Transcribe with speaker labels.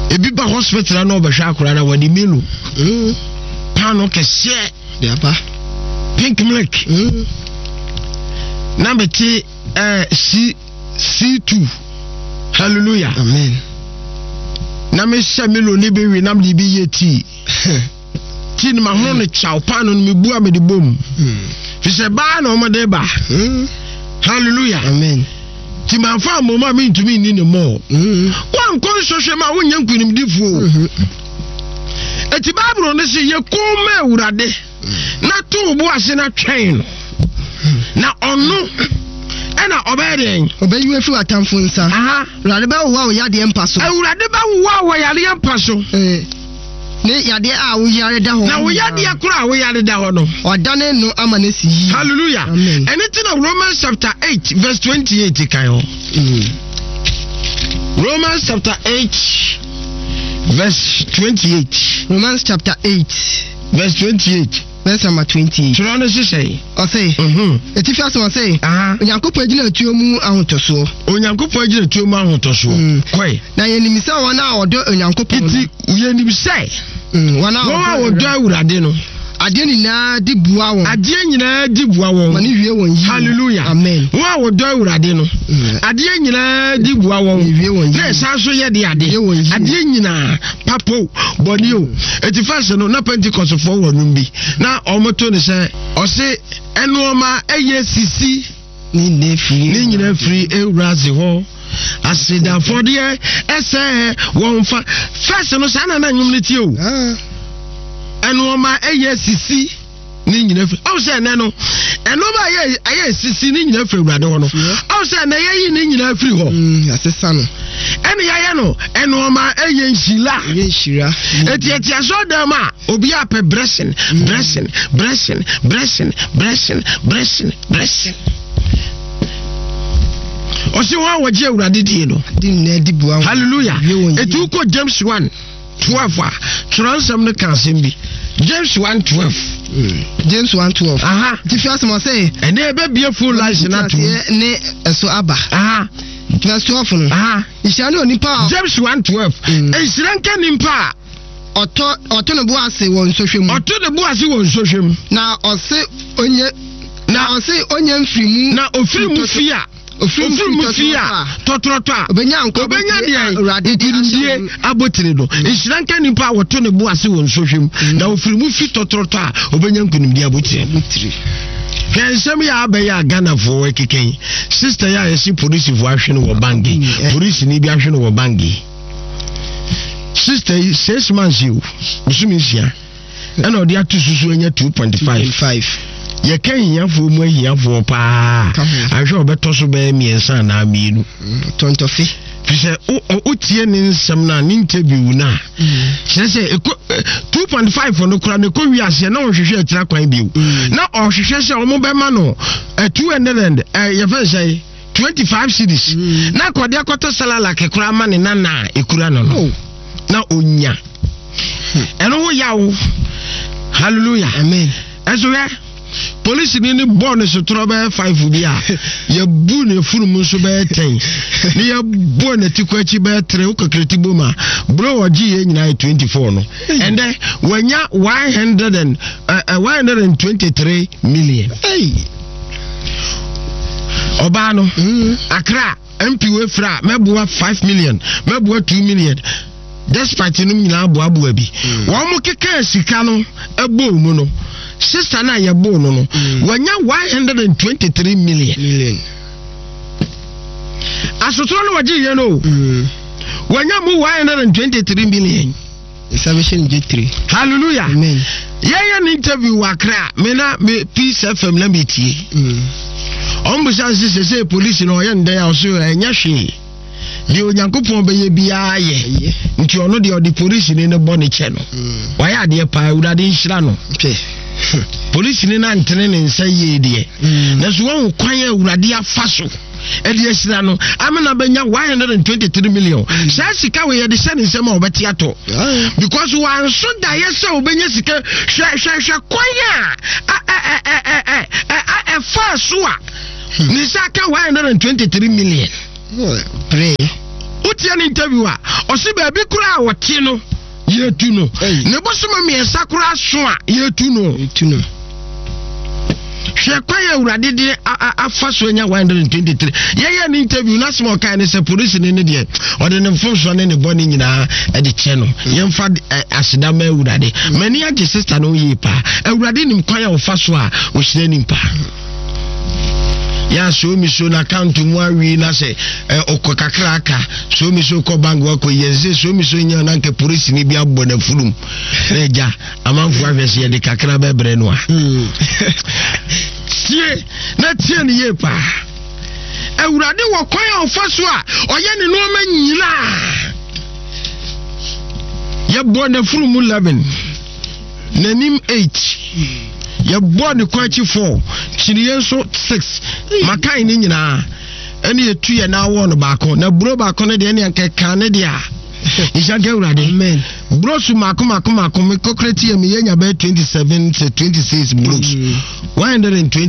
Speaker 1: ebi ba hospital na obehwa akura na wadi melu pano kese
Speaker 2: de apa
Speaker 1: pink milk na beti C2 hallelujah
Speaker 2: amen
Speaker 1: na me sha melo ni be wi na me bi yeti tin ma hono ne chaw pano no me bua me de bom fi se ba na o ma de ba hallelujah
Speaker 2: amen
Speaker 1: ti man fa mo ma me ntumi ni ne mo wan kon sohwe ma wonya nkunim difuo eti Bible no se ye koma ewurade na to bo ase na twen no na ono ena obeden
Speaker 2: obeyu efi atamfo nsa ewurade ba wo wa yade empa so
Speaker 1: ewurade ba wo wa yade empa so
Speaker 2: ne yade a wo yare da ho
Speaker 1: na wo yade akura wo yare da ho no
Speaker 2: odane no amane si
Speaker 1: hallelujah anything of Romans chapter 8 verse 28 kan ho Romans chapter 8 verse 28
Speaker 2: Romans chapter 8
Speaker 1: verse 28
Speaker 2: verse number 28
Speaker 1: Tron say
Speaker 2: o say etifi aso say onyankopon agina atuo mu ahotoso
Speaker 1: onyankopon agina atuo mu ahotoso koi
Speaker 2: na yenimisa wona odo onyankopon
Speaker 1: iti yenimisa wona odo awurade no
Speaker 2: ade nyina di bua won
Speaker 1: ade nyina di bua won
Speaker 2: mani wie won yi
Speaker 1: hallelujah
Speaker 2: amen
Speaker 1: wona odo awurade no ade nyina di bua won
Speaker 2: wie won yi
Speaker 1: na sanso ye de ade nyina papo bonio eti first no na Pentecost for wonum bi na omoto ne se o se enoma eye sisi
Speaker 2: ni
Speaker 1: nyina free ewurazi ho asida for there ese won fa first no sa na nyum ne tie o enoma eye sisi ni nyina free o se ne no enoma eye sisi ni nyina free ewurade ho no o se na ye ni nyina free ho
Speaker 2: asesa no
Speaker 1: ene ya no enoma eye nhila eti aso dem a obi ape blessing o si wa waje ewurade die no
Speaker 2: din na di bua
Speaker 1: hallelujah eti uko James 1:12 a transam no kan sembi James 1:12
Speaker 2: James 1:12 ti fi asemo say
Speaker 1: ene ebe bia full life na to
Speaker 2: ne eso aba verse 12 no isha no nipa
Speaker 1: James 1:12 esiranka nimpa
Speaker 2: oto no buase won sohwem
Speaker 1: na
Speaker 2: ose onye mfirimu
Speaker 1: na ofirimu fia totroto
Speaker 2: obenya
Speaker 1: dia abotire do esiranka nimpa woto ne buase won sohwem na ofirimu fi totroto obenya nkunim dia abotire Kensem ya abeya Ghana for ekeken sister ya yesi police vo ahwe no wo bangi police ni bi ahwe no wo bangi sister 6 months you usumisia and odi atususu enya 2.5 ye kan yafo mu ahiyafo pa ahwe obeto so be miensa na amienu
Speaker 2: tontofi
Speaker 1: fise o tie ni nsem na ni interview na se 2.5 no kura ne ko wi ase na o hwehwe atira kwan biu na o hwehwe se o mo be ma no 200 ye fa say 25 cedis na kode akoto salala ke kura ma ne na ekura no na onya eno ho yawo hallelujah
Speaker 2: amen
Speaker 1: eso ya police ni born so trobe 5 bia ye bu ne furum so be 10 ni ye bu ne tikwachi be 3 ukokreti boma bro oji ye nyina 24 no and then wanya 123 million obano Accra MP we fra mebua 5 million mebua 2 million despite no nyina aboa bi wo mo keka sika no ebo mu no sister na ye bo no wanya 123 million asotro no waji ye no wanya mu 123 million
Speaker 2: salvation J3
Speaker 1: hallelujah
Speaker 2: amen
Speaker 1: ye ni interview Accra me Peace FM na metie ombusa se police no ye ndan ya so enya hwe di onyankopon be ye bia ye nti ono de odi police ni ne boni che no wa ya de pa urade nhira no police ni na ntene ne nsa ye de na so won kwan ya urade afaso e de nhira no amena benya 123 million sa sika we ye de se ne nsema obeti ato because one so da ye se obenya sika hwe kwan ya faso a ni saka 123 million
Speaker 2: pray
Speaker 1: utia ni interview a osi ba bi kura a wote no yetu no ne bosoma me esa kura so a yetu no hwe kwa ya urade de afa so nya 123 ye ni interview na small kind say police ne de o de ne mfo ne boni nyina e de che no ye mfa asida ma urade mani age sister no yi pa urade nim kwa ya ofa so a o hire nim pa ya so mi so na account mu awi na se okokakra aka so mi so ko bank wa ko yense so mi so nya na nke police ni bia bo na fulum reja amanfo ahwese ye de kakra bebre no a tie na tie ni ye pa awurade wo kwan ya ofa so a oye ne no ma nyila ye bo na fulum 11 nanim 8 ya body kwachi 4 chiriye so 6 makai ni nyina ene yetu ye na wo no baako na bro baako ne de ne anka ne de a isha urade amen bro su mako me kokreti ye me yenya ba 27 to 26 bros 120